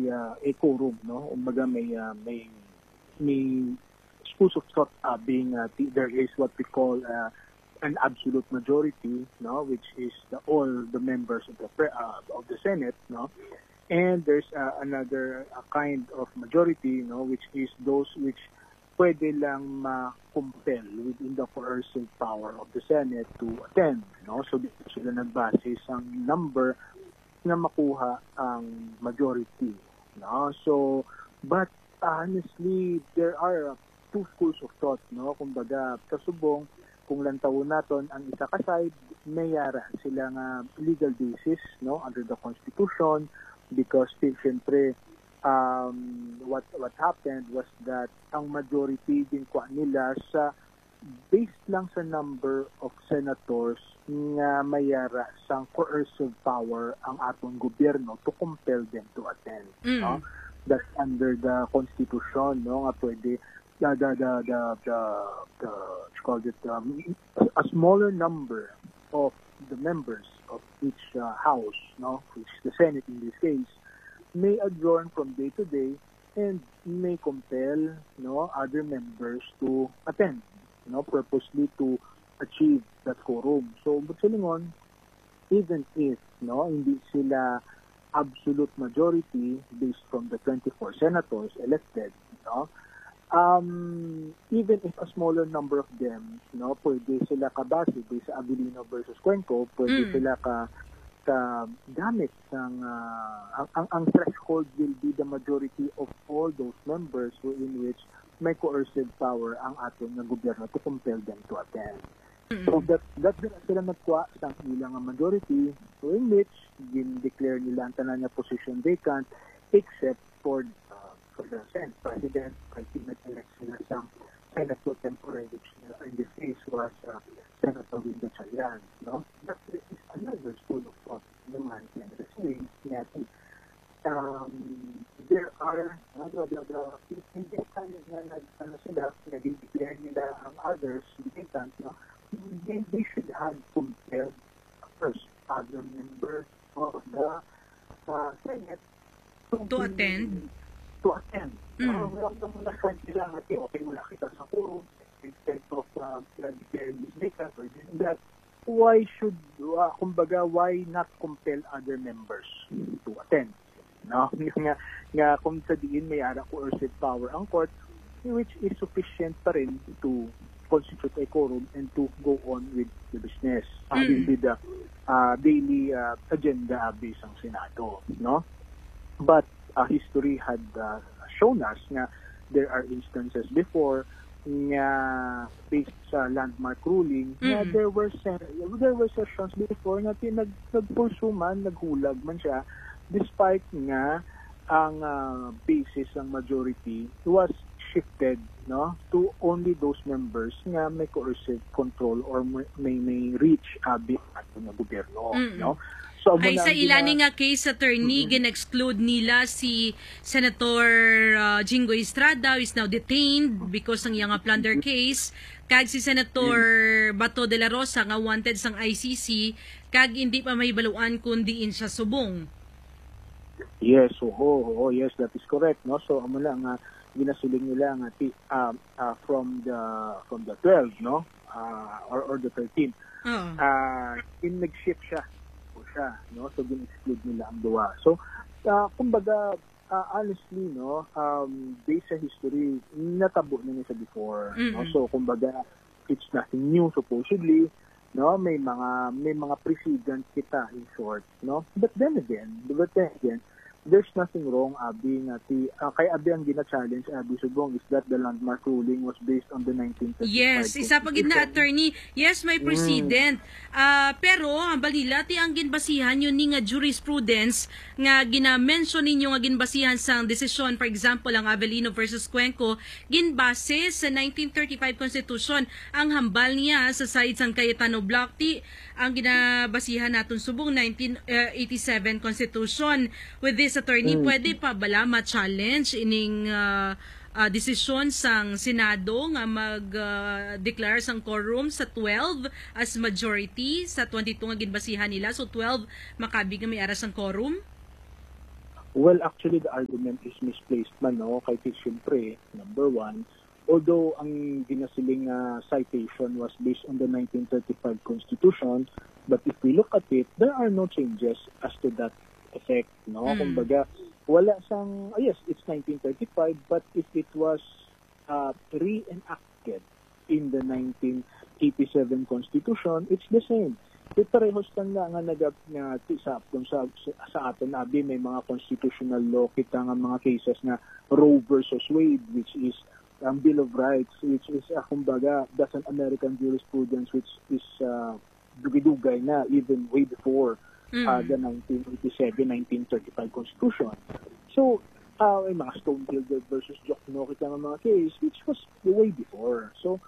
a quorum, no? Kumbaga may schools of thought being there is what we call an absolute majority, no, which is all the members of the Senate, no, and there's another kind of majority, no, which is those which pwede lang ma-compel within the coercive power of the Senate to attend, no. So dito sila nagbase sa number na makuha ang majority, no. So but honestly, there are two schools of thought, no. Kumbaga kasubong kung lantawon naton ang isa ka side, mayara sila nga legal basis, no, under the Constitution, because siyempre what happened was that ang majority din kwa nila sa based lang sa number of senators nga mayara sang coercive power ang atong gobyerno to compel them to attend, no. That's under the Constitution, no, nga pwede a smaller number of the members of each house, no, which is the Senate in this case, may adjourn from day to day and may compel, no, other members to attend, no, purposely to achieve that quorum. So, but silingon, even if, no, hindi sila absolute majority based from the 24 senators elected, no, even if a smaller number of them, no, pwede sila kabase based sa Abilino versus Cuenco, pwede sila gamit ng ang threshold will be the majority of all those members in which may coercive power ang aton ng gobyerno to compel them to attend. So that sila nagkuha sa ilang majority, so in which declare nila ang tanan nga position vacant except for the Senate President, ultimate election na sa Senate pro tempore, which in this case was Senator Wingo Chalian, no? That is another school of thought naman in the same natin. There are in this time na sila, nag-declare nila ang others, vacant, no? They should have compelled first other members of the Senate to attend. Wala muna sila natin, okay muna kita sa quorum, instead of declaring this vacant or this and that. Why should, why not compel other members to attend? No? Nga kung sa diin may ara coercive power ang court, which is sufficient pa rin to constitute a quorum and to go on with the business, with the daily agenda based ang Senado, no? But history had shown us na there are instances before nga based sa landmark ruling na there were sessions before na nagpursu man, naghulag man siya despite nga ang basis ng majority was shifted, no, to only those members nga may coercive control or may reach abi ato nga gobyerno, no. So, ay sa ilani nga case, attorney, gin-exclude nila si Senator Jinggoy Estrada, who is now detained because ng iyang plunder case, kag si Senator Bato de la Rosa nga wanted sang ICC, kag hindi pa may baluan kundi in siya subong. Yes, yes, that is correct, no. So amo lang ginasuling nila nga from the 12, no, or the 13. In nag-shift siya, no, so gin-exclude nila ang duwa. So kumbaga honestly, no, based sa history, natabo na niya before, no? So kumbaga it's nothing new supposedly, no, may mga precedent kita in short, no, but then again there's nothing wrong being kay abi ang gina-challenge Subong is that the landmark ruling was based on the 1935. Yes, isa pa gid na attorney. Yes, may precedent. Pero ang balila ti ang ginbasihan yun ni nga jurisprudence nga gina-mention ninyo nga ginbasihan sang desisyon, for example ang Avellino versus Cuenco, ginbase sa 1935 Constitution. Ang hambal niya sa side sang Cayetano Block ti ang ginabasihan naton subong 1987 Constitution. With this attorney, pwede pa bala ma-challenge ining desisyon sang Senado nga mag-declare sang quorum sa 12 as majority sa 22 nga ginbasihan nila. So 12 makabi nga may aras ang quorum? Well, actually, the argument is misplaced man, no? Kay siyempre, number one, although ang ginasiling citation was based on the 1935 Constitution, but if we look at it, there are no changes as to that effect, no? Kumbaga, wala sang, yes, it's 1935, but if it was reenacted in the 1987 Constitution, it's the same. Parehos lang nga sa aton abi may mga constitutional law kita nga mga cases na Roe versus Wade, which is Bill of Rights, which is kumbaga that's an American jurisprudence which is dugay-dugay na even way before the 1987-1935 Constitution. So may mga Stonehill versus Jokno kita nga mga case which was way before. So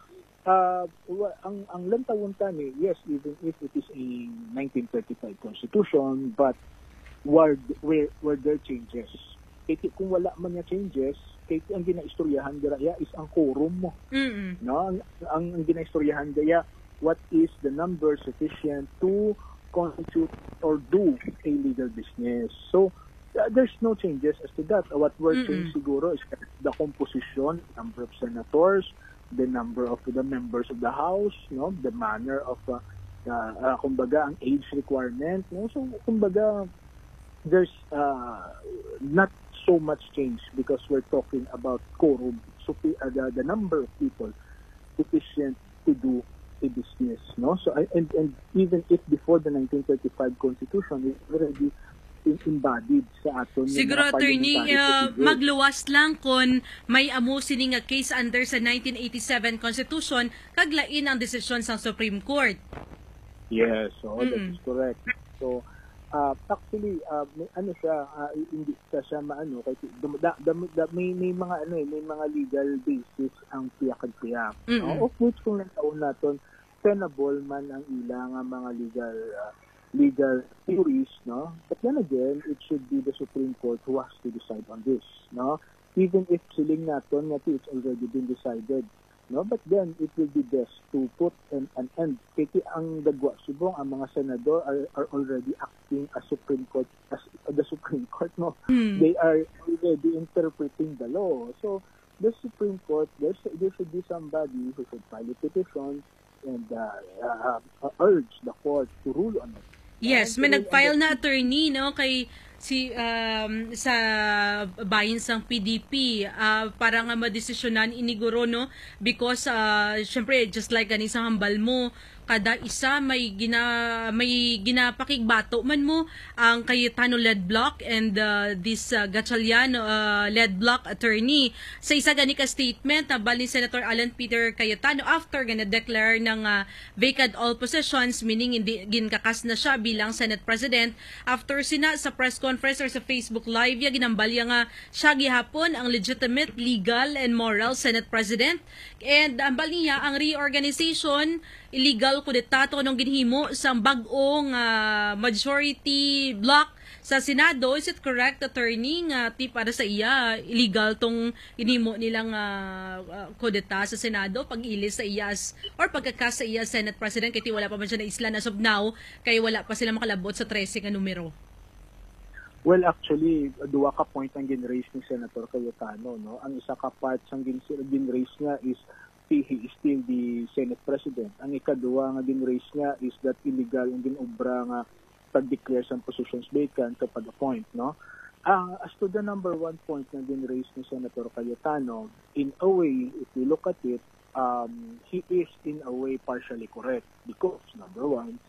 ang lantawuntan yes, even if it is a 1935 Constitution, but were there changes? Kung wala man niya changes, ang ginaistoryahan dira is ang quorum mo. No, ang ginaistoryahan dira, what is the number sufficient to constitute or do a legal business? So there's no changes as to that. What will change siguro is the composition, number of senators, the number of the members of the House, no, the manner of kumbaga ang age requirement, no. So kumbaga there's not so much change because we're talking about quorum, so the number of people sufficient to do a business, no. So and even if before the 1935 Constitution is already embodied sa aton. Siguro, attorney, magluwas lang kung may amo sini nga case under sa 1987 Constitution, kaglain ang desisyon sa Supreme Court. Yes, so that is correct. So, actually, ano siya, hindi siya maano, kasi may mga may mga legal basis ang piyak-piyak. Of which kung nataon naton, tenable man ang ilang mga legal theories, no? But then again, it should be the Supreme Court who has to decide on this, no? Even if siling naton nga it's already been decided, no? But then it will be best to put an end. Kaya ang dagwa subong ang mga senador are already acting as Supreme Court, as the Supreme Court, no? They are already interpreting the law. So the Supreme Court, there should be somebody who should file a petition and urge the court to rule on it. Yes, may nag-file na attorney, no, kay sa bayin sang PDP para nga madesisyonan iniguro, no, because syempre just like kanisang hambal mo, kada isa may ginapakigbato man mo ang Cayetano Lead Block and this Gatchalian Lead Block attorney. Sa isa gani ka statement bali Senator Alan Peter Cayetano after gana declare ng vacant all positions, meaning hindi ginkakas na siya bilang Senate President, after sina sa press conference or sa Facebook Live ginambalya nga siya gihapon ang legitimate, legal and moral Senate President, and ambal niya ang reorganization illegal kudetato nung ginhimo sa bag-ong majority block sa Senado. Is it correct, attorney, nga para sa iya illegal tong ginhimo nilang kudeta sa Senado pag-ilis sa iyas or pagkakas sa iya Senate President kay wala pa man siya na isla as of now kay wala pa sila makalabot sa 13 nga numero? Well, actually, duwa ka point ang gin-raise ni Senator Cayetano, no? Ang isa ka part sang gin-raise niya is he is still the Senate President. Ang ikaduwa nga din-raise niya is that illegal ang ginobra nga pag-declare sa positions vacant to pag-appoint, no? As to the number one point na din-raise ni Senator Cayetano, in a way, if we look at it, he is in a way partially correct because, number one,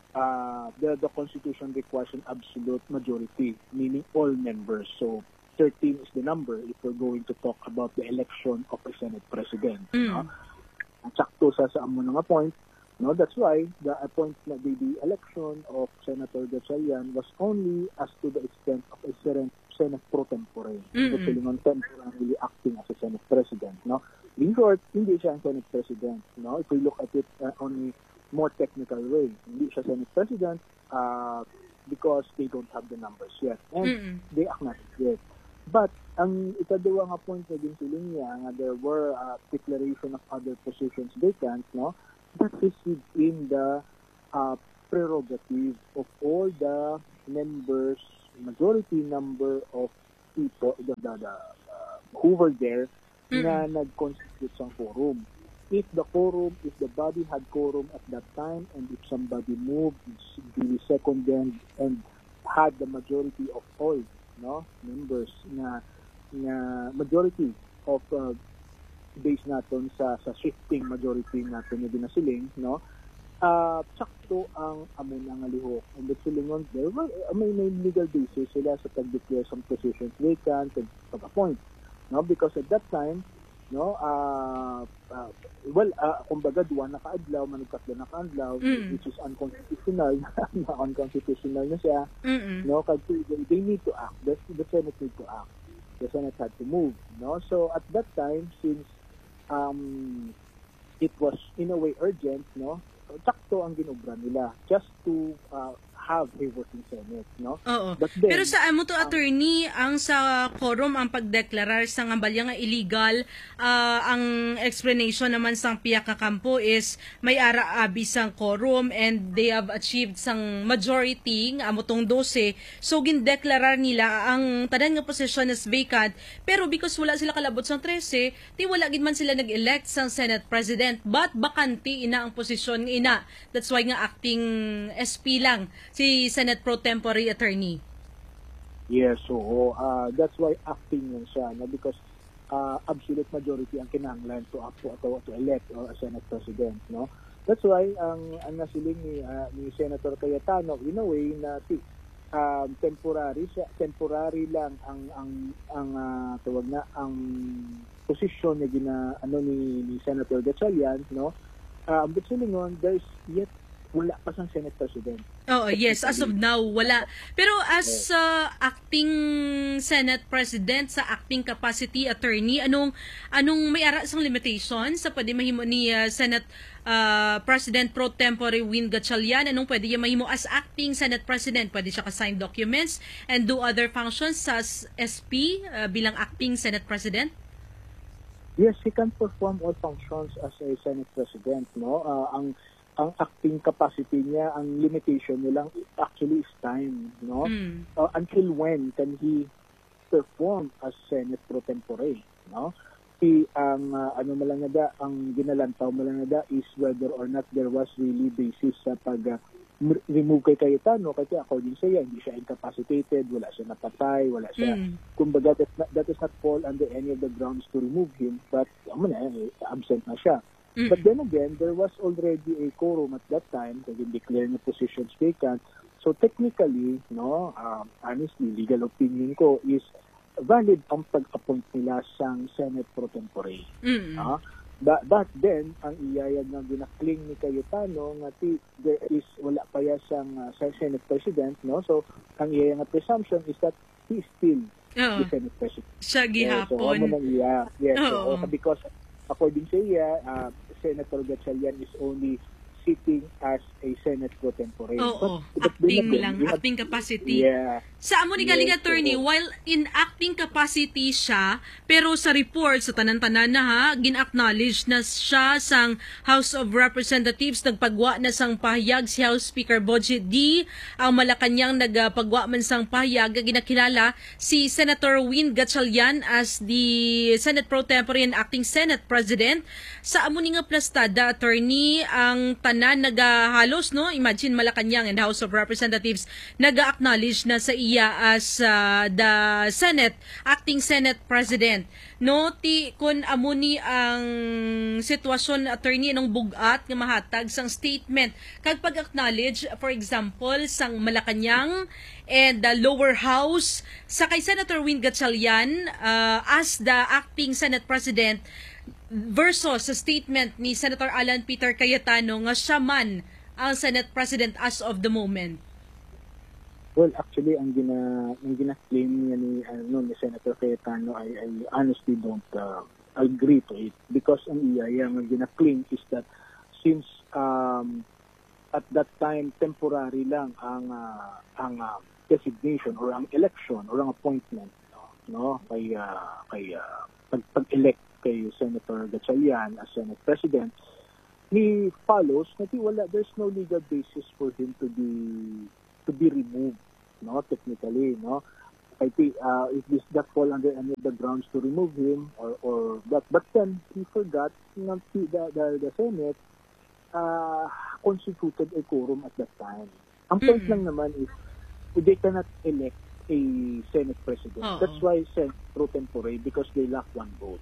the Constitution requires an absolute majority, meaning all members. So 13 is the number if we're going to talk about the election of a Senate President. No? Sakto sa amo nga point, no? That's why the election of Senator Gatchalian was only as to the extent of a Senate pro tempore. Temporarily acting as a Senate President. No? In short, hindi siya ang Senate President. No? If we look at it on a more technical way, hindi siya Senate President because they don't have the numbers yet. And they acknowledge it. But ang ikaduwa nga point na din siling niya nga there were declaration of other positions vacant, no? That is within the prerogative of all the members majority number of people, who were there, na nag-constitute sa quorum. If the body had quorum at that time, and if somebody moved, the second and had the majority of all members na majority of base natin sa shifting majority natin na binasiling, sakto ang amo nga lihok. And the silingon there, may legal basis sila sa pag-declare some positions vacant and pag-appoint. Because at that time, kumbaga duwa na kaadlaw, manugkatlo na kaadlaw, which is unconstitutional, unconstitutional na siya. They need to act. The Senate need to act. The Senate had to move. So at that time, since it was in a way urgent, sakto ang ginobra nila just to have a voting Senate, Oo. But then, pero sa amo to attorney, ang sa quorum ang pagdeklarar sa ngambalya nga illegal, ang explanation naman sang piya ka kampo is may ara abi sang quorum and they have achieved sang majority amo tong 12. So gindeklarar nila ang tanan nga position is vacant, pero because wala sila kalabot sang 13, di wala gid man sila nag-elect sang Senate President, but bakante ina ang posisyon ina. That's why nga acting SP lang si Senate Pro Tempore Attorney. Yes, so that's why acting yan siya, because absolute majority ang kinahanglan to elect a Senate President, That's why ang nasiling ni Senator Cayetano in a way na temporary lang ang tawag na ang posisyon na ni Senator Gatchalian, but silingon there's yet wala pa sang Senate President. Oh, yes, as of now wala. Pero as acting Senate President sa acting capacity attorney, anong may ara sang limitation sa pwede mahimo ni Senate President Pro Tempore Win Gatchalian? Anong pwede niya mahimo as acting Senate President? Pwede siya ka-sign documents and do other functions as SP bilang acting Senate President? Yes, he can perform all functions as a Senate President, ang acting capacity niya, ang limitation niya lang actually is time, until when can he perform as Senate Pro Tempore, ang ginalantaw malangada is whether or not there was really basis sa pag remove kay Cayetano, kasi according sa hindi siya incapacitated, wala siya napatay, wala siya kumbaga that is not fall under any of the grounds to remove him, but absent na siya. But then again, there was already a quorum at that time, kasi declare na positions vacant. So technically, honestly, legal opinion ko is valid ang pag-appoint nila sang Senate Pro Tempore. But then, ang iyayag na ginakling ni Cayetano nga there is wala pa ya sang Senate President, So ang iyayag na presumption is that he is still the Senate President. Siya gihapon. So because according sa iya, Senator Gatchalian is only sitting as a Senate Pro Tempore. Acting capacity. Yeah. Sa amo ni galing attorney, while in acting capacity siya, pero sa report, sa tanan-tanan na gin-acknowledge na siya sang House of Representatives, nagpagwa na sang pahayag si House Speaker Boji D. Ang Malacanang nagpagwa man sang pahayag, ginakilala si Senator Win Gatchalian as the Senate Pro Tempore and acting Senate President. Sa amo ni nga plastada, attorney, ang tanan nagahalos, imagine Malacanang and House of Representatives naga-acknowledge na sa iya as the Senate, acting Senate President. Kun amo ni ang sitwasyon, attorney, nung bugat nga mahatag sang statement kag pag-acknowledge, for example, sang Malacanang and the lower house sa kay Senator Win Gatchalian as the acting Senate President versus sa statement ni Senator Alan Peter Cayetano nga siya man ang Senate President as of the moment. Well, actually, ang gina-claim niya ni Senator Cayetano, I honestly don't agree to it, because ang ang gina-claim is that since at that time temporary lang ang designation or ang election or ang appointment, kay pag-elect kay Senator Gatchalian as Senate President, he follows na there's no legal basis for him to be removed, no, technically, no. I think if this that fall under any of the grounds to remove him or that, but then he forgot the Senate constituted a quorum at that time. Ang point lang naman is they cannot elect a Senate President. That's why Senate pro tempore, because they lack one vote.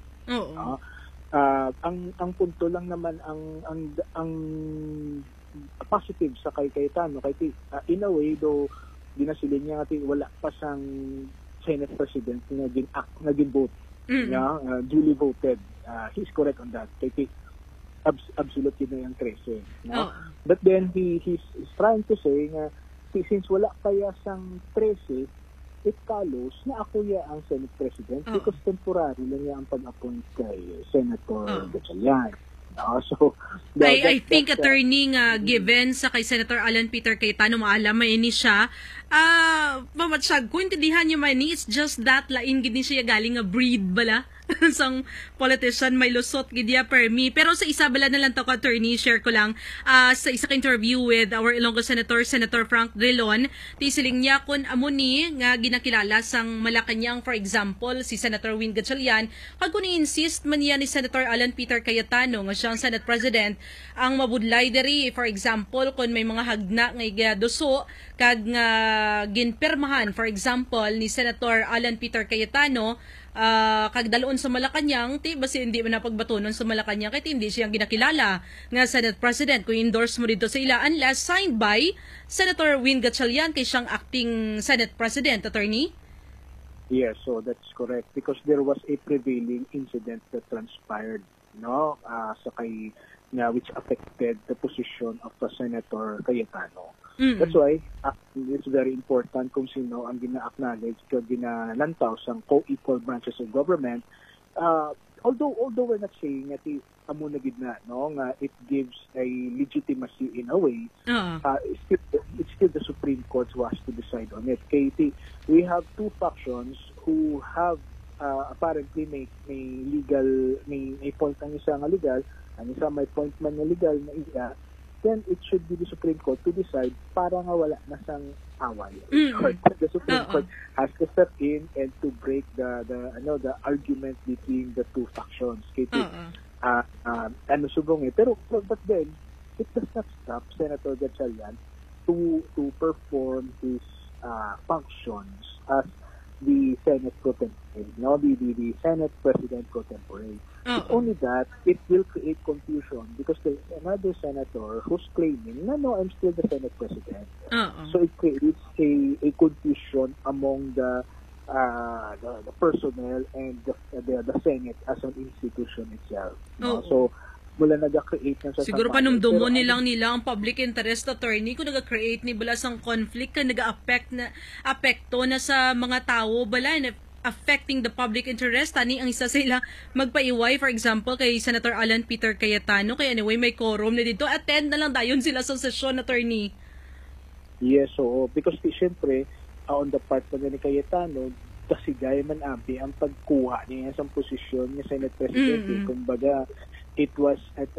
Ang punto lang naman ang positive sa kay Cayetano, in a way though ginasilin niya nga wala pa siyang Senate President na naging vote, duly voted. He's correct on that. Absolute yun na yung 13. No? But then he's trying to say nga since wala kaya siyang 13, it follows na ako ang Senate President because temporary lang niya ang pag-appoint kay Senator Gatchalian. So I think attorney nga given sa kay Senator Alan Peter Cayetano maalam may ini siya mamatsag ko intindihan niyo man it's just that lain gid ni siya galing nga breed bala sang politician may lusot gidya permi pero sa isa bala na lang to attorney share ko lang sa isa ka interview with our Ilonggo Senator Frank Drilon tisiling niya kun amo ni nga ginakilala sang Malacañang for example si Senator Win Gatchalian kag kun insist man niya ni Senator Alan Peter Cayetano nga siyang Senate President ang mabudlay diri for example kun may mga hagna nga igaduso kag nga ginpirmahan for example ni Senator Alan Peter Cayetano kag daloon sa Malacañang basi hindi man napagbatunon sa Malacañang kay hindi siyang ginakilala nga Senate President kung endorse mo dito sa ila unless signed by Senator Win Gatchalian kay siyang acting Senate President, attorney. Yes, so that's correct because there was a prevailing incident that transpired sa kay which affected the position of the Senator Cayetano. That's why it's very important kung sino ang gina-acknowledge o ginalantaw sa co-equal branches of government. Although we're not saying that amo na gid na nga it gives a legitimacy in a way, it's still the Supreme Court who has to decide on it. We have two factions who have apparently may point ang isa nga legal, ang isa may point man nga legal na iya. Then it should be the Supreme Court to decide para nga wala na sang away. The Supreme Court has to step in and to break the argument between the two factions. But then it does not stop Senator Gatchalian to perform his functions as the Senate pro tempore, the Senate President pro tempore. It's only that it will create confusion because there's another senator who's claiming, no, I'm still the Senate President. So it creates a confusion among the personnel and the Senate as an institution itself. So mula naga-create na sa siguro panumdumo nilang ang public interest attorney kung naga-create ni bala sang conflict ka naga-apekto na sa mga tao bala na affecting the public interest tani ang isa sila magpaiway for example kay Senator Alan Peter Cayetano kaya anyway may quorum na dito attend na lang dayon sila sa session attorney. Yes, so because siyempre on the part pa ni Cayetano kasigay man abi ang pagkuha niya sa posisyon ni Senate President kumbaga it was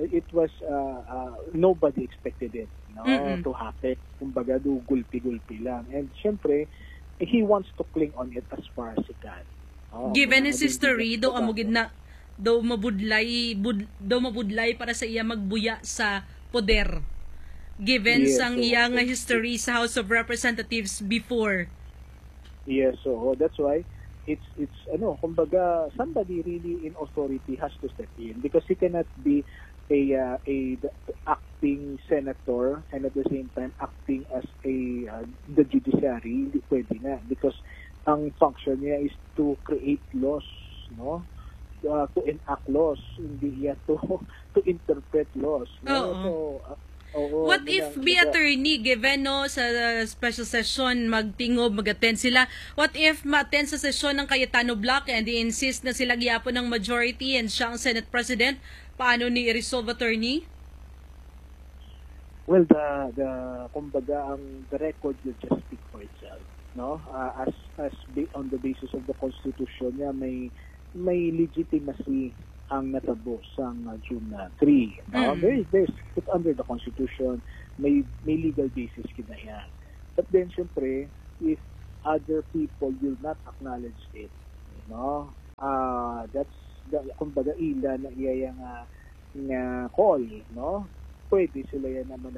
nobody expected it to happen kumbaga gulpi-gulpi lang and syempre he wants to cling on it as far as he can given his history do amugid na do mabudlay para sa iya magbuya sa poder given sang iya nga history sa House of Representatives before. Yes, so that's why it's kumbaga somebody really in authority has to step in because he cannot be the acting senator and at the same time acting as the judiciary. Hindi pwede na because ang function niya is to create laws, to enact laws, hindi yan to interpret laws. What if be attorney given sa special session magtingob mag-attend sila, what if ma-attend sa session ng Cayetano Block and i-insist na sila gyapon ng majority and siya ang Senate President, paano ni i-resolve attorney? Well, kumbaga the record will just speak for itself, as on the basis of the Constitution niya may legitimacy ang natabo sang June 3. It's under the Constitution, may legal basis kina yan. But then, syempre, if other people will not acknowledge it. No? That's kumbaga ila na iya nga call, no? Pwede sila yan naman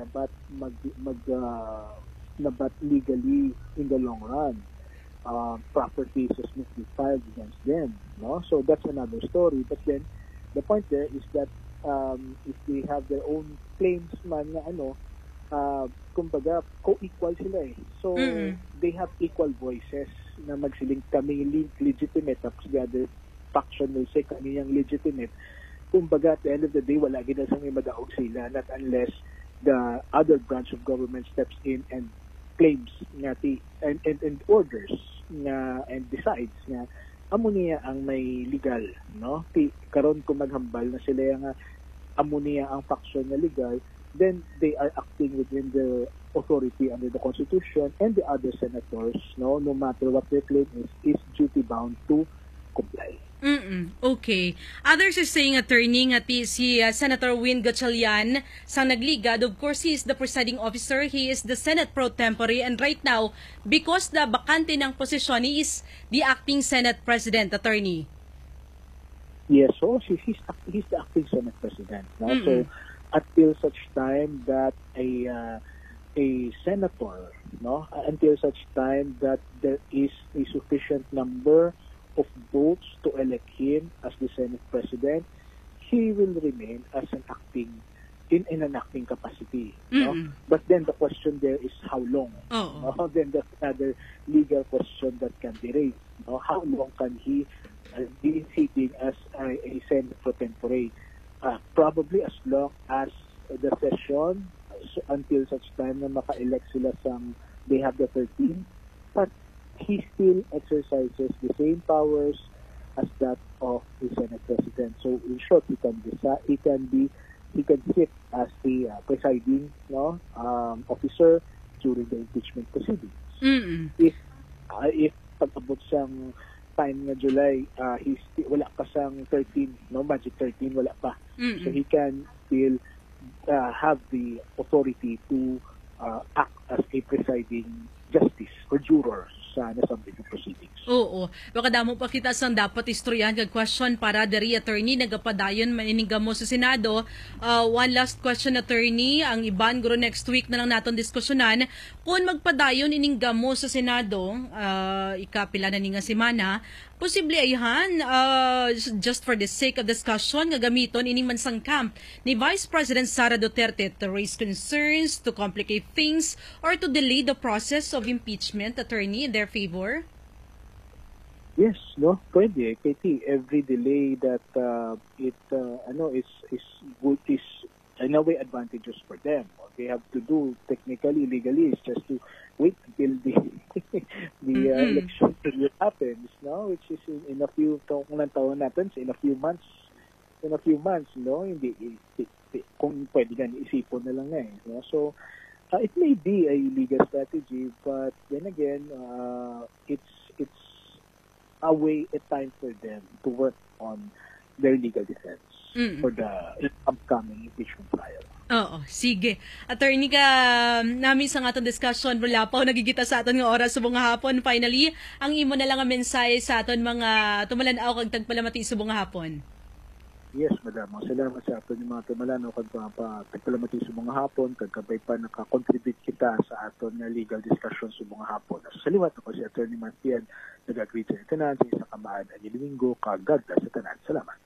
nabat legally in the long run. Proper cases must be filed against them, no? So that's another story. But then the point there is that if they have their own claims man na kumbaga co-equal sila eh. So they have equal voices na magsiling kami legitimate, tapos the other faction will say kami yung legitimate. Kumbaga at the end of the day wala gina sa may madaog sila, not unless the other branch of government steps in and claims nga and orders nga and decides nga amo niya ang may legal, no? Karon kung maghambal na sila nga amo niya ang faction na legal, then they are acting within the authority under the Constitution, and the other senators, no matter what their claim is duty bound to comply. Okay. Others are saying, attorney, nga si Senator Win Gatchalian sang nagligad. Of course, he is the presiding officer. He is the Senate pro tempore. And right now, because the bakante ng posisyon, he is the acting Senate President, attorney. Yes, so he's the acting Senate President. No? So until such time that a senator, no, until such time that there is a sufficient number of votes to elect him as the Senate President, he will remain as an acting in an acting capacity. No? But then the question there is how long? No? Then that's another legal question that can be raised. No? How long can he be sitting as a Senate pro tempore? Probably as long as the session, until such time na maka-elect sila they have the 13, but he still exercises the same powers as that of the Senate President. So in short, he can sit as the presiding officer during the impeachment proceedings. If pag-abot siyang time na July, wala pa siyang 13, no, magic 13, wala pa. So he can still have the authority to act as a presiding justice or juror sa nasabing proceedings. Oo. Baka damo pa kita sang dapat istoryahan kag question para diri, attorney, nagapadayon maniningga mo sa Senado. One last question, attorney. Ang iban guro next week na lang naton diskusyonan. Kung magpadayon iningga mo sa Senado, ikapila na ni nga semana, posible ayhan, just for the sake of discussion, gagamiton ining mansang camp ni Vice President Sara Duterte to raise concerns, to complicate things, or to delay the process of impeachment, attorney, in their favor? Yes, no, pwede. Katie, every delay that is good, is in a way advantageous for them. What they have to do technically, legally, is just to wait until the election period happens, no? Which is in a few taon happens in a few months, no? Hindi kung pwede gan isipon na lang no? So it may be a legal strategy, but then again, it's a time for them to work on their legal defense for the upcoming impeachment trial. Oo, sige. Attorney ka, namin sa atong discussion, wala pa nagigita sa aton nga oras subong hapon. Finally, ang imo na lang ang mensahe sa aton mga tumalanaw kag tagpalamati subong hapon. Yes, madam. Salamat sa aton yung mga tumalanaw kag tagpalamati subong hapon, kag kabay pa naka-contribute kita sa aton nga legal discussion subong hapon. Sa liwat ako si Attorney Martian, nag-agree sa tanan sa isa kamaan ang Domingo, kagad sa tanan. Salamat.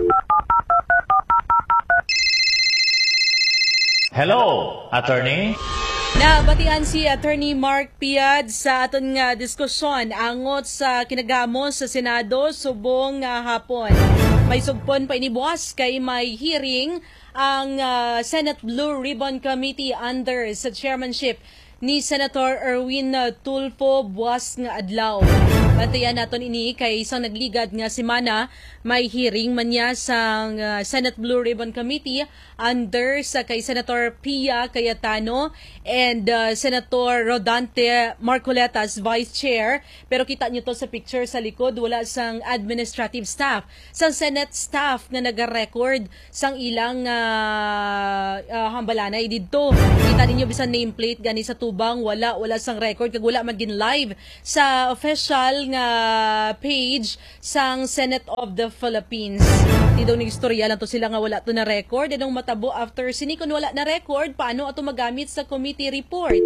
Hello, attorney. Nabatian si Attorney Mark Piad sa aton nga diskusyon angot sa kinagamo sa Senado subong hapon. May sugpon pa inibuwas kay may hearing ang Senate Blue Ribbon Committee under sa chairmanship ni Senator Erwin Tulfo buwas nga adlaw. Bantayan naton ini kay isang nagligad nga semana may hearing man niya sa Senate Blue Ribbon Committee under sa kay Senator Pia Cayetano and Senator Rodante Marcoleta as Vice Chair. Pero kita niyo to sa picture sa likod, wala sang administrative staff, sang Senate staff nga naga-record sang ilang hambalanay didto. Kita ninyo bisan nameplate gani sa tubang, wala sang record kag wala man gin live sa official nga page sang Senate of the Philippines. Di daw ni istorya lang to sila nga wala to na record. Edong matabo after sinikon wala na record, paano ato magamit sa committee report?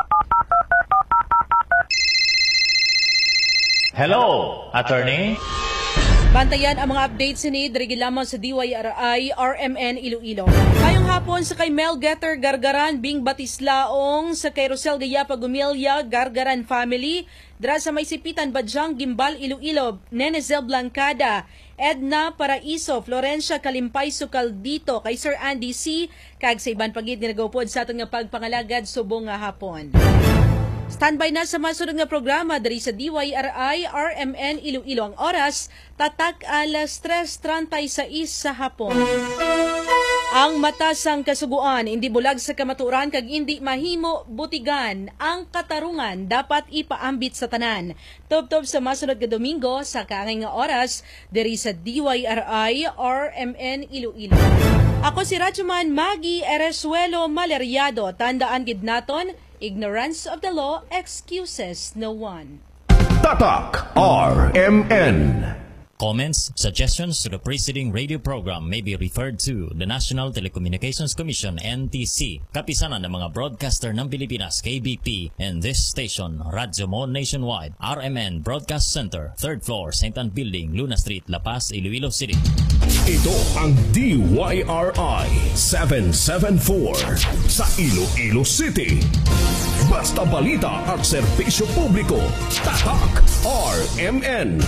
Hello, attorney. Bantayan ang mga updates ni Drigi lamang sa DYRI RMN Iloilo. Ngayong hapon sa kay Mel Getter Gargaran Bing Batislaong sa kay Rosel Gayapa Gumilya Gargaran family, dra sa may sipitan Badyang Gimbal Iloilo, Nenezel Blancada, Edna Paraiso, Florencia Kalimpay Sukaldito, kay Sir Andy C. kag sa iban pagid nga nagupod sa aton nga pagpangalagad subong nga hapon. Standby na sa masunod nga programa dari sa DYRI RMN Iloilo. Ang oras, tatak alas 3:36 sa hapon. Ang mata sang kasuguan, hindi bulag sa kamaturan kag hindi mahimo butigan. Ang katarungan dapat ipaambit sa tanan. Tubtob sa masunod nga Domingo sa kaangay nga oras dari sa DYRI RMN Iloilo. Ako si Radyoman Maggie Eresuelo Maleriado. Tandaan gid naton, ignorance of the law excuses no one. Tatak RMN. Comments, suggestions to the preceding radio program may be referred to the National Telecommunications Commission NTC, kapisanan ng mga broadcaster ng Pilipinas KBP, and this station, Radyo Mo Nationwide, RMN Broadcast Center, 3rd floor, St. Anne Building, Luna Street, La Paz, Iloilo City. Ito ang DYRI 774 sa Iloilo City. Basta balita at serbisyo publiko. Tatak RMN.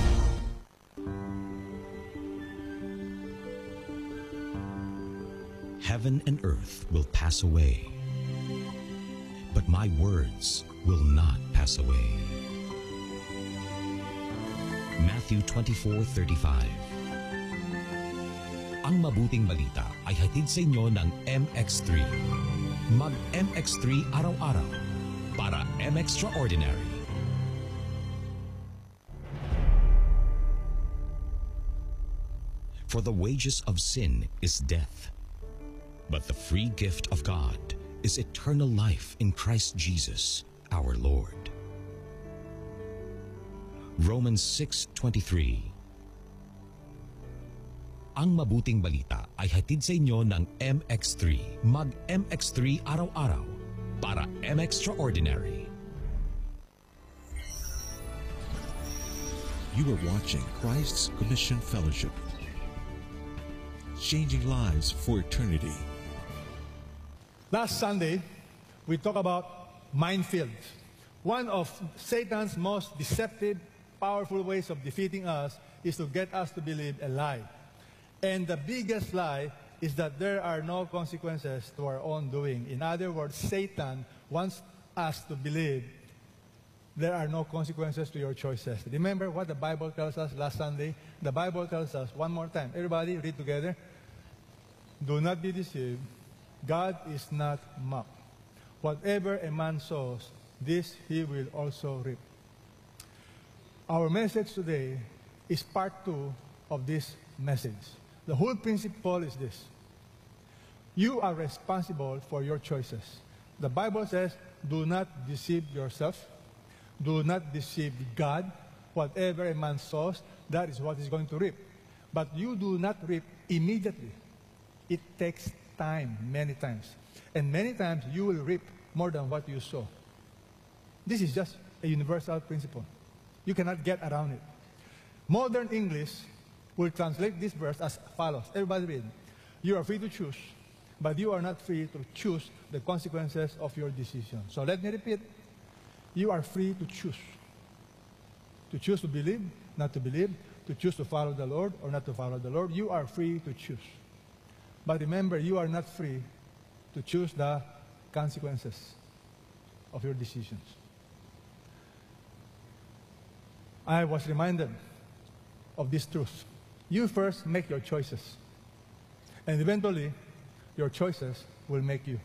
Heaven and earth will pass away, but my words will not pass away. Matthew 24:35. Ang mabuting balita ay hatid sa inyo ng MX3. Mag-MX3 araw-araw para M-Extraordinary. For the wages of sin is death, but the free gift of God is eternal life in Christ Jesus, our Lord. Romans 6:23. Ang mabuting balita ay hatid sa inyo ng MX3. Mag-MX3 araw-araw para M-Extraordinary. You are watching Christ's Commission Fellowship, changing lives for eternity. Last Sunday, we talked about minefield. One of Satan's most deceptive, powerful ways of defeating us is to get us to believe a lie. And the biggest lie is that there are no consequences to our own doing. In other words, Satan wants us to believe there are no consequences to your choices. Remember what the Bible tells us last Sunday? The Bible tells us, one more time, everybody read together. Do not be deceived. God is not mocked. Whatever a man sows, this he will also reap. Our message today is part 2 of this message. The whole principle is this. You are responsible for your choices. The Bible says, do not deceive yourself. Do not deceive God. Whatever a man sows, that is what he's going to reap. But you do not reap immediately. It takes time, many times. And many times you will reap more than what you sow. This is just a universal principle. You cannot get around it. Modern English will translate this verse as follows. Everybody read. You are free to choose, but you are not free to choose the consequences of your decision. So let me repeat. You are free to choose. To choose to believe, not to believe. To choose to follow the Lord or not to follow the Lord. You are free to choose. But remember, you are not free to choose the consequences of your decisions. I was reminded of this truth. You first make your choices, and eventually, your choices will make you.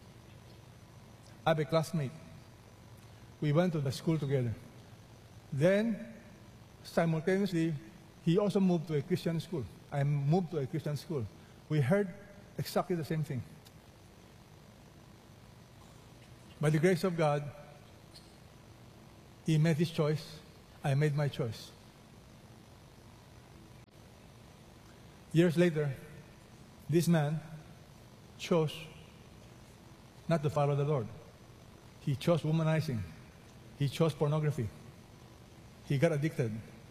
I have a classmate. We went to the school together. Then, simultaneously, he also moved to a Christian school. I moved to a Christian school. We heard exactly the same thing. By the grace of God, he made his choice. I made my choice. Years later, this man chose not to follow the Lord. He chose womanizing. He chose pornography. He got addicted.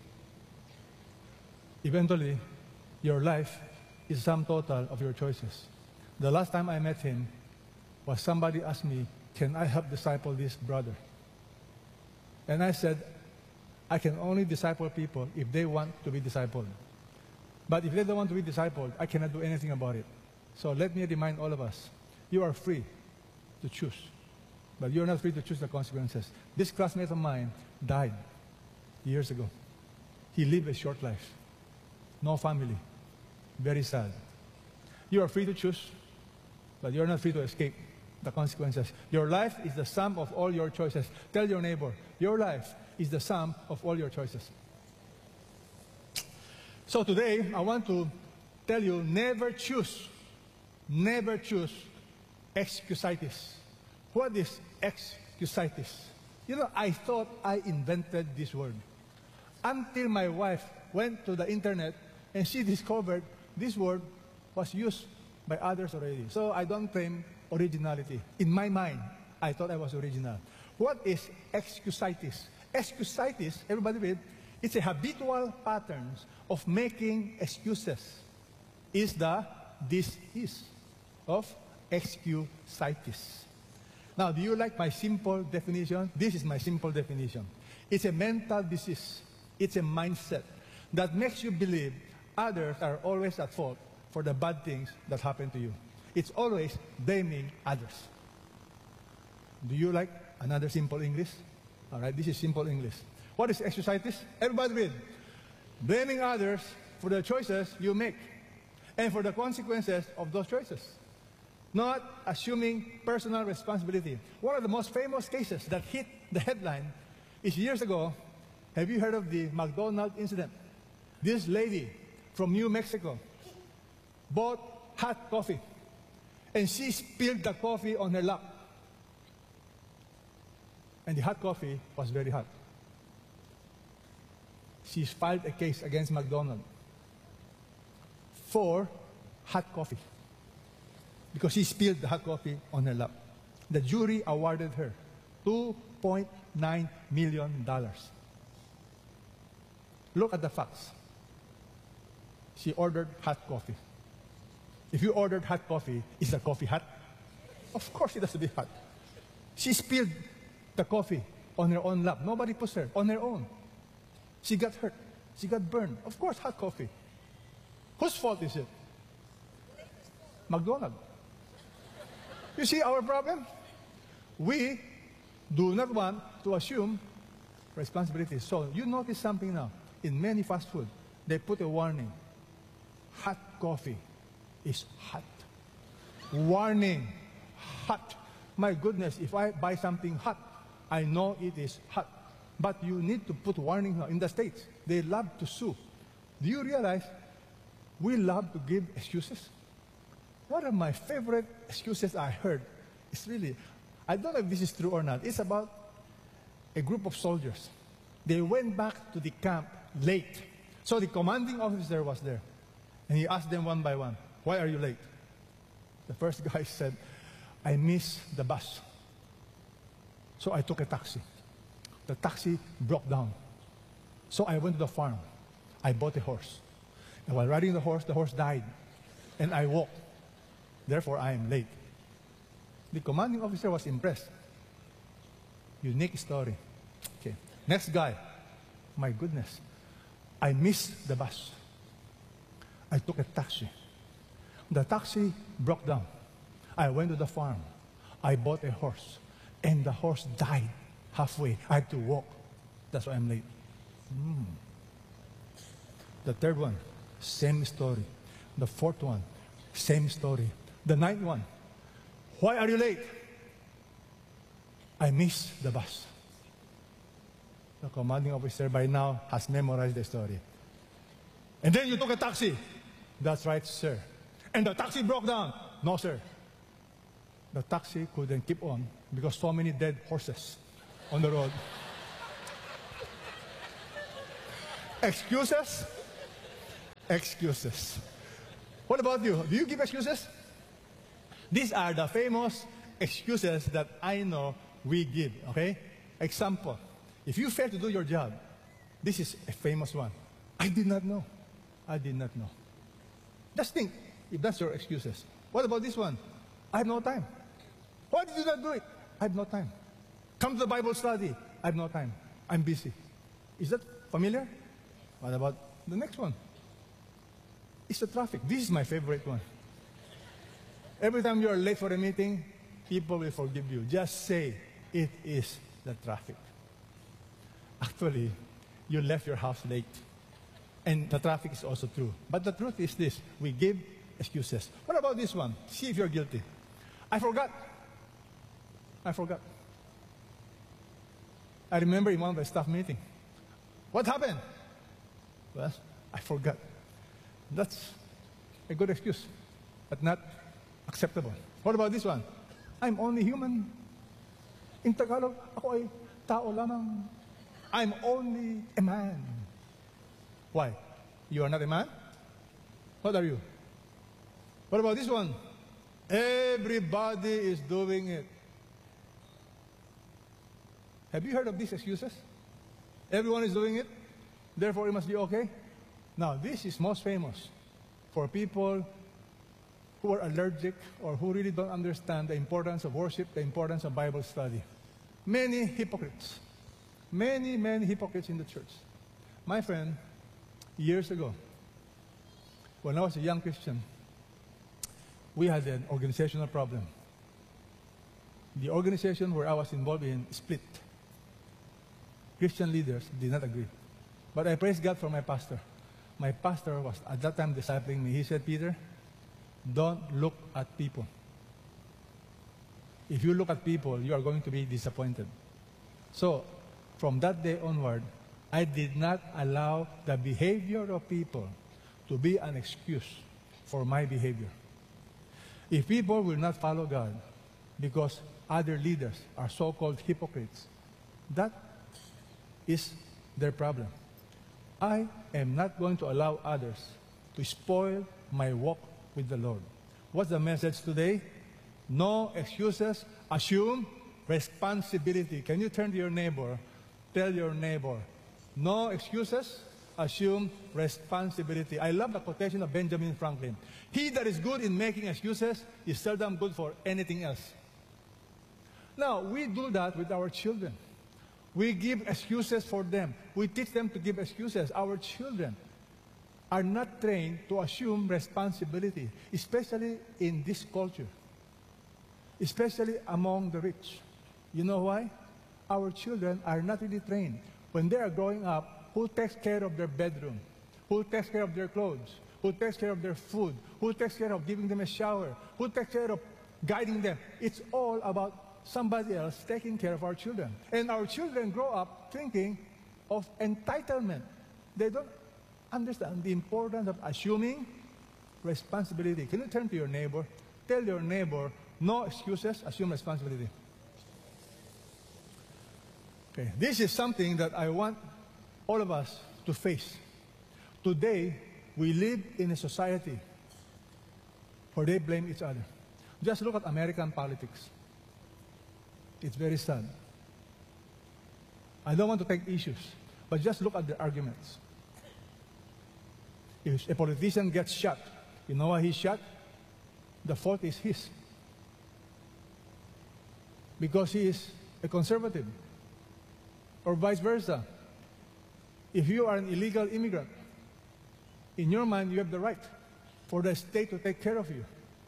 Eventually, your life is sum total of your choices. The last time I met him was somebody asked me, can I help disciple this brother? And I said, I can only disciple people if they want to be discipled. But if they don't want to be discipled, I cannot do anything about it. So let me remind all of us, you are free to choose. But you're not free to choose the consequences. This classmate of mine died years ago. He lived a short life. No family. Very sad. You are free to choose, but you're not free to escape the consequences. Your life is the sum of all your choices. Tell your neighbor, your life is the sum of all your choices. So today, I want to tell you, never choose excusitis. What is excusitis? You know, I thought I invented this word. Until my wife went to the internet and she discovered this word was used by others already. So I don't claim originality. In my mind, I thought I was original. What is excusitis? Excusitis, everybody read, it's a habitual pattern of making excuses. Is the disease of excusitis. Now, do you like my simple definition? This is my simple definition. It's a mental disease. It's a mindset that makes you believe others are always at fault for the bad things that happen to you. It's always blaming others. Do you like another simple English? All right, this is simple English. What is excusitis? Everybody read. Blaming others for the choices you make and for the consequences of those choices. Not assuming personal responsibility. One of the most famous cases that hit the headline is years ago. Have you heard of the McDonald's incident? This lady from New Mexico bought hot coffee and she spilled the coffee on her lap. And the hot coffee was very hot. She filed a case against McDonald's for hot coffee because she spilled the hot coffee on her lap. The jury awarded her $2.9 million. Look at the facts. She ordered hot coffee. If you ordered hot coffee, is the coffee hot? Of course it has to be hot. She spilled the coffee on her own lap. Nobody pushed her. On her own. She got hurt. She got burned. Of course, hot coffee. Whose fault is it? McDonald's. You see our problem? We do not want to assume responsibility. So you notice something now. In many fast food, they put a warning. Hot coffee is hot. Warning. Hot. My goodness, if I buy something hot, I know it is hot. But you need to put warning now. In the States, they love to sue. Do you realize we love to give excuses? One of my favorite excuses I heard is really, I don't know if this is true or not. It's about a group of soldiers. They went back to the camp late. So the commanding officer was there. And he asked them one by one, why are you late? The first guy said, I missed the bus. So I took a taxi. The taxi broke down. So I went to the farm. I bought a horse. And while riding the horse died. And I walked. Therefore, I am late. The commanding officer was impressed. Unique story. Okay. Next guy. My goodness. I missed the bus. I took a taxi. The taxi broke down. I went to the farm. I bought a horse. And the horse died halfway. I had to walk. That's why I'm late. The third one, same story. The fourth one, same story. The ninth one, why are you late? I missed the bus. The commanding officer by now has memorized the story. And then you took a taxi. That's right, sir. And the taxi broke down. No, sir. The taxi couldn't keep on because so many dead horses on the road. Excuses? Excuses. What about you? Do you give excuses? These are the famous excuses that I know we give, okay? Example, if you fail to do your job, this is a famous one. I did not know. I did not know. Just think, if that's your excuses. What about this one? I have no time. Why did you not do it? I have no time. Come to the Bible study. I have no time. I'm busy. Is that familiar? What about the next one? It's the traffic. This is my favorite one. Every time you are late for a meeting, people will forgive you. Just say, it is the traffic. Actually, you left your house late. And the traffic is also true. But the truth is this, we give excuses. What about this one? See if you're guilty. I forgot. I remember in one of the staff meetings. What happened? Well, I forgot. That's a good excuse, but not acceptable. What about this one? I'm only human. In Tagalog, ako ay tao lamang. I'm only a man. Why? You are not a man? What are you? What about this one? Everybody is doing it. Have you heard of these excuses? Everyone is doing it, therefore it must be okay. Now, this is most famous for people who are allergic or who really don't understand the importance of worship, the importance of Bible study. Many hypocrites. Many hypocrites in the church. My friend, years ago, when I was a young Christian, we had an organizational problem. The organization where I was involved in split. Christian leaders did not agree. But I praise God for my pastor. My pastor was at that time discipling me. He said, Peter, don't look at people. If you look at people, you are going to be disappointed. So, from that day onward, I did not allow the behavior of people to be an excuse for my behavior. If people will not follow God because other leaders are so-called hypocrites, that is their problem. I am not going to allow others to spoil my walk with the Lord. What's the message today? No excuses. Assume responsibility. Can you turn to your neighbor? Tell your neighbor, no excuses. Assume responsibility. I love the quotation of Benjamin Franklin. He that is good in making excuses is seldom good for anything else. Now, we do that with our children. We give excuses for them. We teach them to give excuses. Our children are not trained to assume responsibility, especially in this culture, especially among the rich. You know why? Our children are not really trained. When they are growing up, who takes care of their bedroom? Who takes care of their clothes? Who takes care of their food? Who takes care of giving them a shower? Who takes care of guiding them? It's all about somebody else taking care of our children. And our children grow up thinking of entitlement. They don't understand the importance of assuming responsibility. Can you turn to your neighbor? Tell your neighbor, no excuses, assume responsibility. Okay, this is something that I want all of us to face. Today, we live in a society where they blame each other. Just look at American politics. It's very sad. I don't want to take issues, but just look at the arguments. If a politician gets shot, you know why he's shot? The fault is his. Because he is a conservative. Or vice versa. If you are an illegal immigrant, in your mind you have the right for the state to take care of you.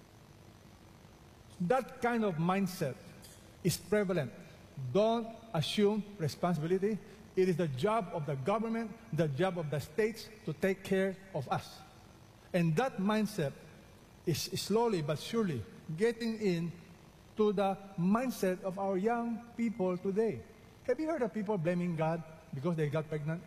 That kind of mindset is prevalent. Don't assume responsibility. It is the job of the government, the job of the states to take care of us. And that mindset is slowly but surely getting in to the mindset of our young people today. Have you heard of people blaming God because they got pregnant?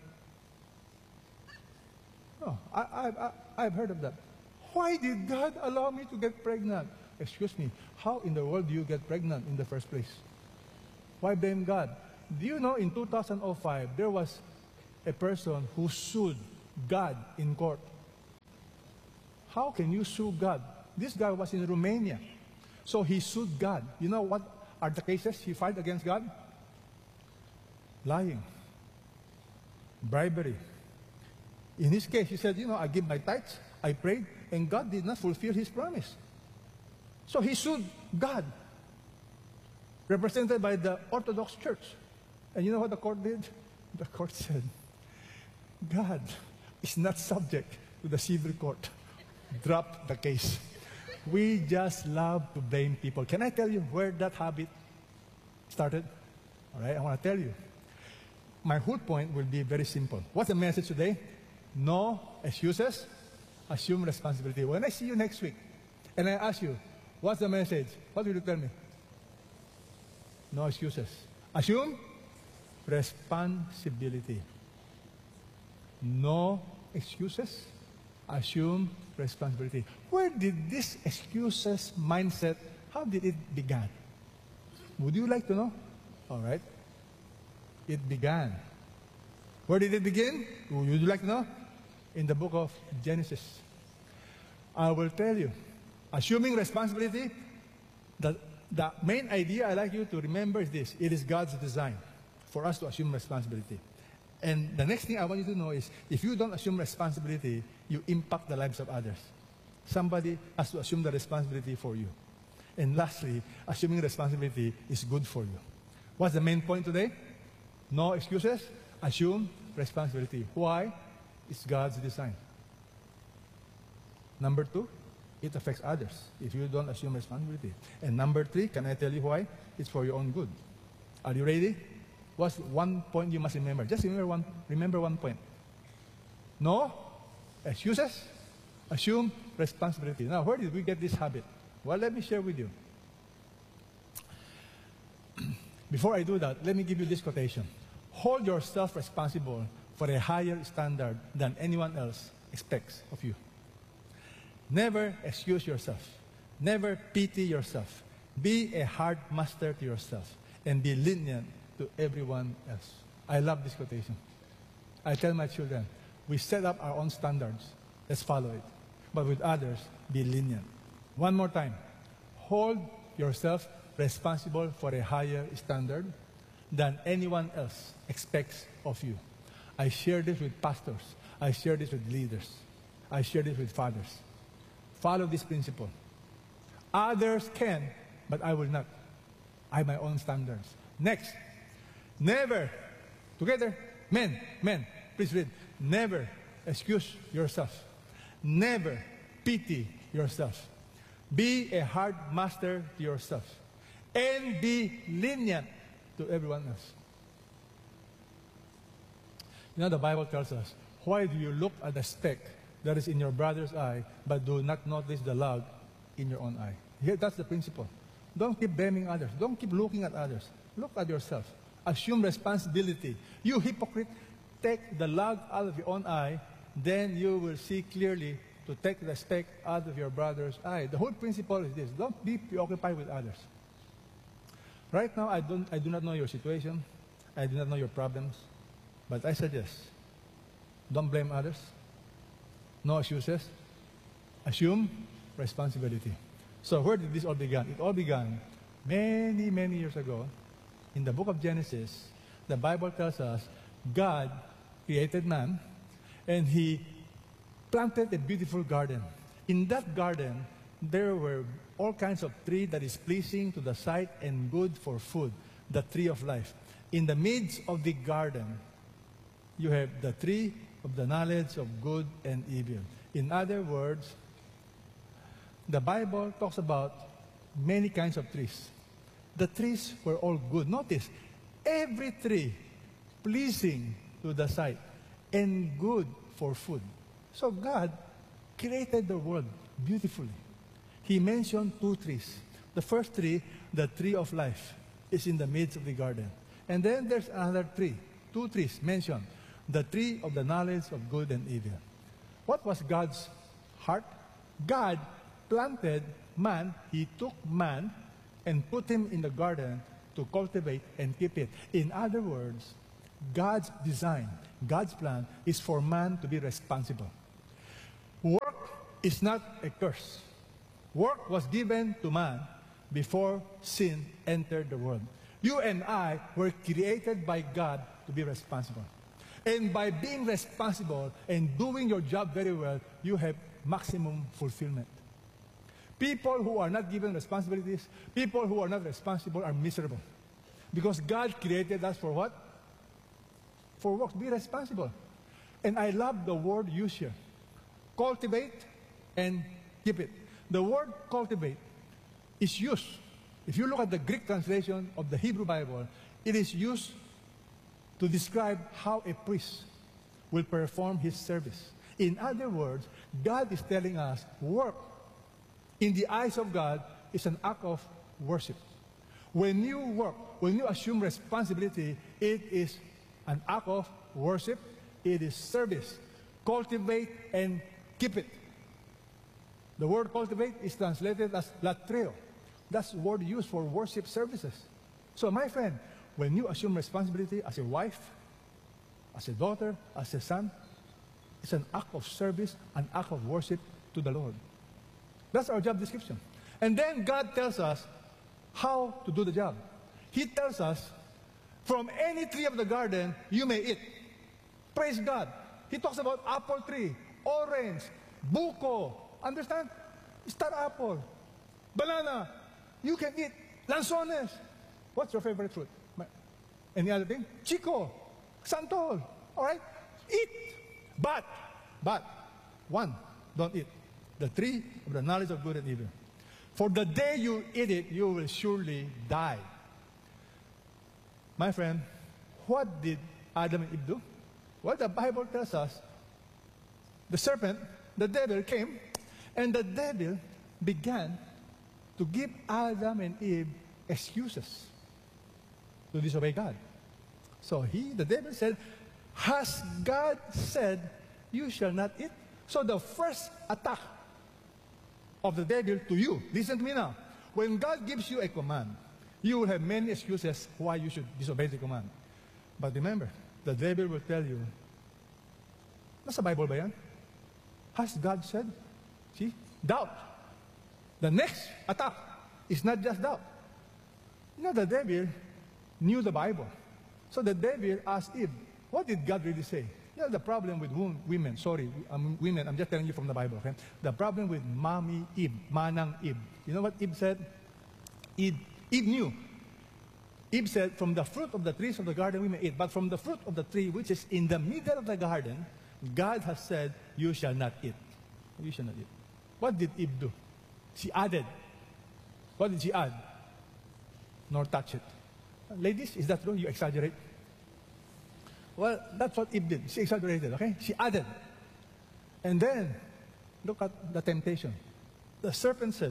No, I've heard of that. Why did God allow me to get pregnant? Excuse me, how in the world do you get pregnant in the first place? Why blame God? Do you know in 2005, there was a person who sued God in court. How can you sue God? This guy was in Romania. So he sued God. You know what are the cases he filed against God? Lying. Bribery. In his case, he said, I give my tithes, I prayed, and God did not fulfill his promise. So he sued God, represented by the Orthodox Church. And you know what the court did? The court said, God is not subject to the civil court. Drop the case. We just love to blame people. Can I tell you where that habit started? All right, I want to tell you. My whole point will be very simple. What's the message today? No excuses, assume responsibility. When I see you next week, and I ask you, what's the message? What will you tell me? No excuses. Assume responsibility. No excuses, assume responsibility. Where did this excuses mindset, how did it begin? Would you like to know? All right. It began. Where did it begin? Would you like to know? In the book of Genesis. I will tell you. Assuming responsibility, the main idea I like you to remember is this. It is God's design for us to assume responsibility. And the next thing I want you to know is, if you don't assume responsibility, you impact the lives of others. Somebody has to assume the responsibility for you. And lastly, assuming responsibility is good for you. What's the main point today? No excuses, assume responsibility. Why? It's God's design. Number 2, it affects others if you don't assume responsibility. And number 3, can I tell you why? It's for your own good. Are you ready? What's one point you must remember? Just remember one point. No excuses, assume responsibility. Now, where did we get this habit? Well, let me share with you. Before I do that, let me give you this quotation. Hold yourself responsible for a higher standard than anyone else expects of you. Never excuse yourself. Never pity yourself. Be a hard master to yourself and be lenient to everyone else. I love this quotation. I tell my children, we set up our own standards. Let's follow it. But with others, be lenient. One more time. Hold yourself responsible for a higher standard than anyone else expects of you. I share this with pastors. I share this with leaders. I share this with fathers. Follow this principle. Others can, but I will not. I have my own standards. Next, never, together, men, please read. Never excuse yourself. Never pity yourself. Be a hard master to yourself. And be lenient to everyone else. You know, the Bible tells us, why do you look at the speck that is in your brother's eye, but do not notice the log in your own eye? Here, that's the principle. Don't keep blaming others. Don't keep looking at others. Look at yourself. Assume responsibility. You hypocrite, take the log out of your own eye, then you will see clearly to take the speck out of your brother's eye. The whole principle is this. Don't be preoccupied with others. Right now, I do not know your situation. I do not know your problems. But I suggest, don't blame others. No excuses. Assume responsibility. So where did this all begin? It all began many, many years ago. In the book of Genesis, the Bible tells us God created man and He planted a beautiful garden. In that garden, there were all kinds of trees that is pleasing to the sight and good for food, the tree of life. In the midst of the garden, you have the tree of the knowledge of good and evil. In other words, the Bible talks about many kinds of trees. The trees were all good. Notice, every tree pleasing to the sight, and good for food. So God created the world beautifully. He mentioned 2 trees. The first tree, the tree of life, is in the midst of the garden. And then there's another tree, 2 trees mentioned, the tree of the knowledge of good and evil. What was God's heart? God planted man. He took man and put him in the garden to cultivate and keep it. In other words, God's design, God's plan is for man to be responsible. Work is not a curse. Work was given to man before sin entered the world. You and I were created by God to be responsible. And by being responsible and doing your job very well, you have maximum fulfillment. People who are not given responsibilities, people who are not responsible are miserable. Because God created us for what? For work, be responsible. And I love the word used here. Cultivate and keep it. The word cultivate is used. If you look at the Greek translation of the Hebrew Bible, it is used to describe how a priest will perform his service. In other words, God is telling us work in the eyes of God is an act of worship. When you work, when you assume responsibility, it is an act of worship. It is service. Cultivate and keep it. The word cultivate is translated as latreo. That's the word used for worship services. So my friend, when you assume responsibility as a wife, as a daughter, as a son, it's an act of service, an act of worship to the Lord. That's our job description. And then God tells us how to do the job. He tells us, from any tree of the garden, you may eat. Praise God. He talks about apple tree, orange, buko. Understand? Star apple, banana. You can eat. Lanzones. What's your favorite fruit? Any other thing? Chico, santol. All right? Eat. But, one, don't eat. The tree of the knowledge of good and evil. For the day you eat it, you will surely die. My friend, what did Adam and Eve do? Well, the Bible tells us the serpent, the devil, came, and the devil began to give Adam and Eve excuses to disobey God. So the devil said, has God said, you shall not eat? So the first attack of the devil to you, listen to me now. When God gives you a command, you will have many excuses why you should disobey the command. But remember, the devil will tell you, nasa Bible ba yan? Has God said? See? Doubt. The next attack is not just doubt. You know, the devil knew the Bible. So the devil asked Eve, what did God really say? You know, the problem with women, women, I'm just telling you from the Bible, okay? The problem with Mommy Eve, Manang Eve. You know what Eve said? Eve knew. Eve said, from the fruit of the trees of the garden we may eat, but from the fruit of the tree which is in the middle of the garden, God has said, you shall not eat. You shall not eat. What did Eve do? She added. What did she add? Nor touch it. Ladies, is that true? You exaggerate? Well, that's what Eve did. She exaggerated, okay? She added. And then, look at the temptation. The serpent said,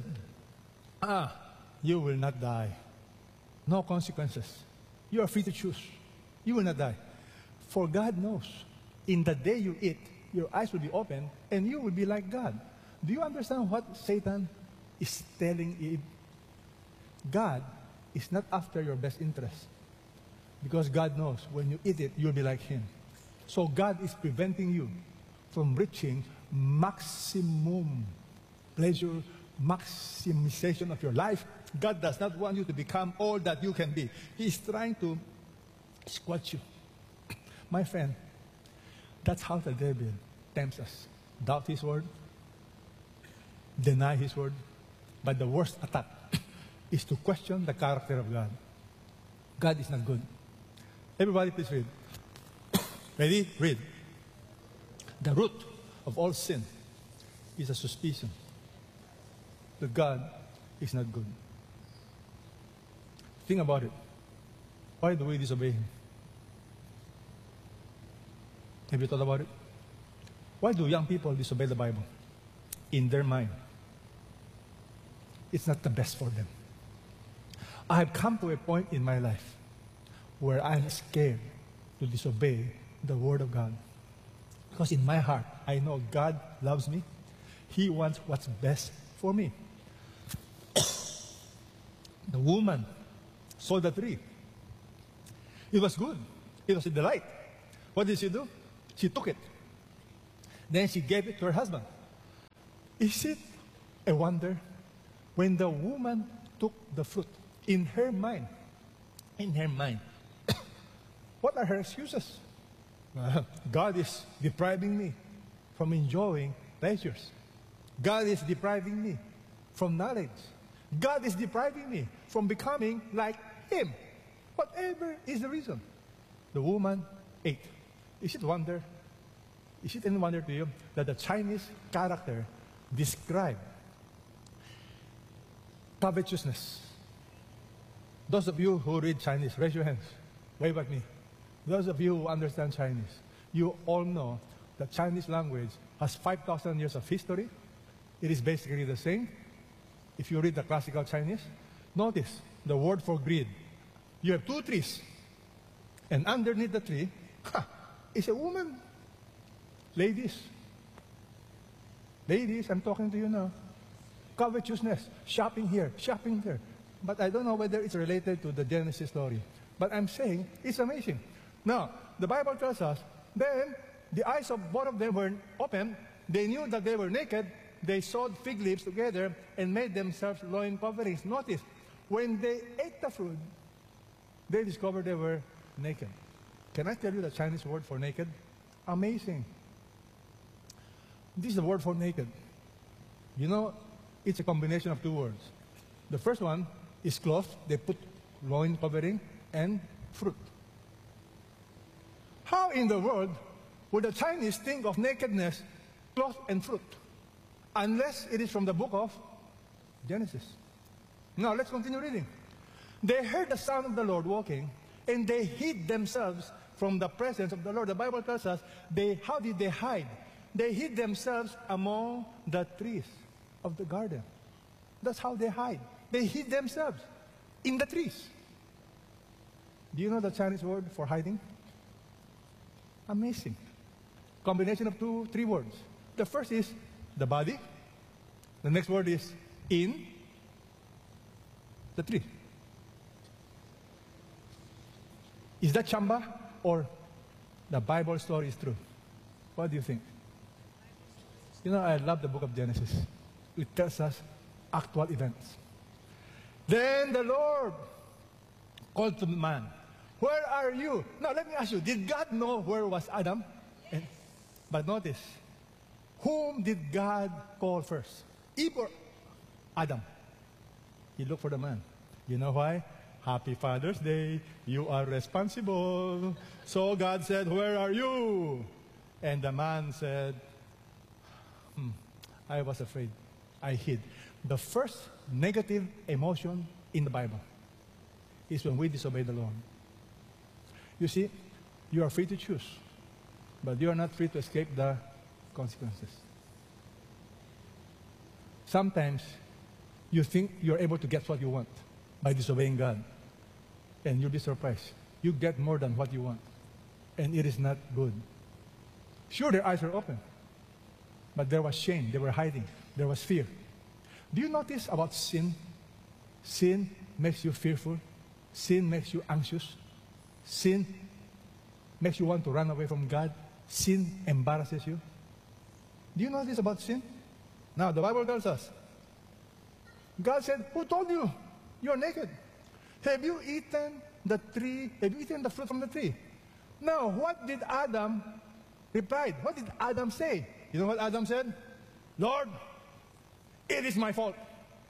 you will not die. No consequences. You are free to choose. You will not die. For God knows, in the day you eat, your eyes will be open, and you will be like God. Do you understand what Satan is telling Eve? God is not after your best interest. Because God knows when you eat it, you'll be like Him. So God is preventing you from reaching maximum pleasure, maximization of your life. God does not want you to become all that you can be. He is trying to squash you. My friend, that's how the devil tempts us. Doubt His word, deny His word. But the worst attack is to question the character of God. God is not good. Everybody please read. Ready? Read. The root of all sin is a suspicion that God is not good. Think about it. Why do we disobey Him? Have you thought about it? Why do young people disobey the Bible? In their mind, it's not the best for them. I have come to a point in my life where I'm scared to disobey the Word of God. Because in my heart, I know God loves me. He wants what's best for me. The woman saw the tree. It was good. It was a delight. What did she do? She took it. Then she gave it to her husband. Is it a wonder when the woman took the fruit in her mind? What are her excuses? God is depriving me from enjoying pleasures. God is depriving me from knowledge. God is depriving me from becoming like Him. Whatever is the reason. The woman ate. Is it any wonder to you that the Chinese character described covetousness? Those of you who read Chinese, raise your hands. Wave at me. Those of you who understand Chinese, you all know that Chinese language has 5,000 years of history. It is basically the same. If you read the classical Chinese, notice the word for greed. You have two trees, and underneath the tree is a woman. Ladies, I'm talking to you now. Covetousness, shopping here, shopping there. But I don't know whether it's related to the Genesis story. But I'm saying it's amazing. Now, the Bible tells us, then the eyes of both of them were open. They knew that they were naked. They sewed fig leaves together and made themselves loin coverings. Notice, when they ate the fruit, they discovered they were naked. Can I tell you the Chinese word for naked? Amazing. This is the word for naked. You know, it's a combination of two words. The first one is cloth. They put loin covering and fruit. How in the world would the Chinese think of nakedness, cloth, and fruit? Unless it is from the book of Genesis. Now, let's continue reading. They heard the sound of the Lord walking, and they hid themselves from the presence of the Lord. The Bible tells us, how did they hide? They hid themselves among the trees of the garden. That's how they hide. They hid themselves in the trees. Do you know the Chinese word for hiding? Amazing. Combination of three words. The first is the body. The next word is in the tree. Is that Chamba or the Bible story is true? What do you think? You know, I love the book of Genesis. It tells us actual events. Then the Lord called to the man, "Where are you?" Now let me ask you, did God know where was Adam? But notice, whom did God call first? Eve or Adam? He looked for the man. You know why? Happy Father's Day. You are responsible. So God said, "Where are you?" And the man said, I was afraid. I hid. The first negative emotion in the Bible is when we disobey the Lord. You see, you are free to choose, but you are not free to escape the consequences. Sometimes you think you're able to get what you want by disobeying God, and you'll be surprised. You get more than what you want, and it is not good. Sure, their eyes are open, but there was shame. They were hiding. There was fear. Do you notice about sin? Sin makes you fearful. Sin makes you anxious. Sin makes you want to run away from God. Sin embarrasses you. Do you know this about sin? Now, the Bible tells us, God said, "Who told you? You're naked. Have you eaten the tree? Have you eaten the fruit from the tree?" Now, what did Adam reply? What did Adam say? You know what Adam said? "Lord, it is my fault.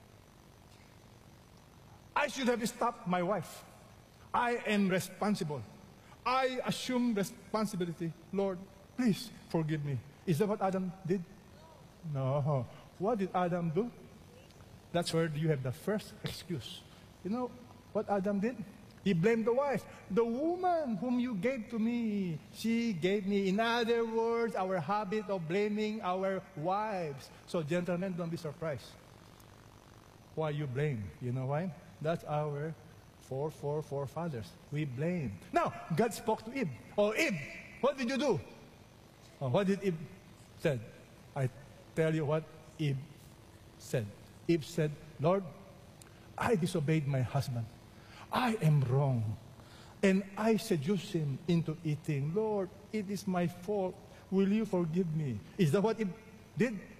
I should have stopped my wife. I am responsible. I assume responsibility. Lord, please forgive me." Is that what Adam did? No. What did Adam do? That's where you have the first excuse. You know what Adam did? He blamed the wife. The woman whom you gave to me, she gave me. In other words, our habit of blaming our wives. So gentlemen, don't be surprised why you blame. You know why? That's our forefathers. We blame. Now, God spoke to Eve. Oh, Eve, what did you do? Oh, what did Eve said? I tell you what Eve said. Eve said, Lord, I disobeyed my husband. I am wrong. And I seduced him into eating. Lord, it is my fault. Will you forgive me? Is that what Eve did?